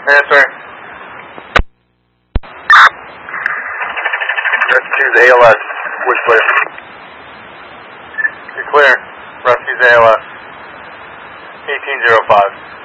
Answer. Rescue's ALS. Which place? You're clear. Rescue's ALS. 1805.